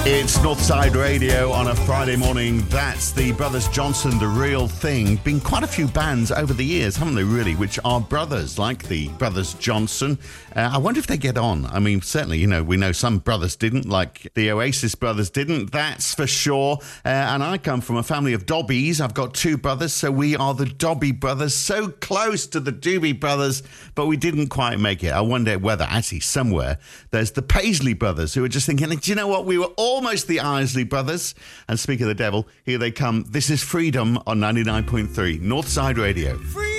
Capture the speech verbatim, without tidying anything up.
It's Northside Radio on a Friday morning. That's the Brothers Johnson, The Real Thing. Been quite a few bands over the years, haven't they, really, which are brothers, like the Brothers Johnson. Uh, I wonder if they get on. I mean, certainly, you know, we know some brothers didn't, like the Oasis brothers didn't, that's for sure. Uh, and I come from a family of Dobbies. I've got two brothers, so we are the Dobby brothers, so close to the Doobie brothers, but we didn't quite make it. I wonder whether, actually, somewhere, there's the Paisley brothers who are just thinking, do you know what, we were all almost the Isley brothers. And speak of the devil, here they come. This is Freedom on ninety-nine point three Northside Radio. Free-